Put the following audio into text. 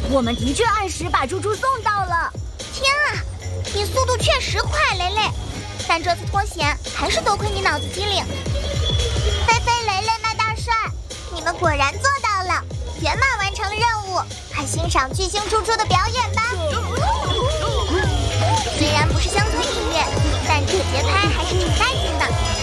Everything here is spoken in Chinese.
我们的确按时把猪猪送到了。 天啊，你速度确实快，雷雷。但这次脱险还是多亏你脑子机灵。菲菲、雷雷、麦大帅，你们果然做到了，圆满完成了任务。快欣赏巨星猪猪的表演吧！虽然不是乡村音乐，但这个节拍还是挺带劲的。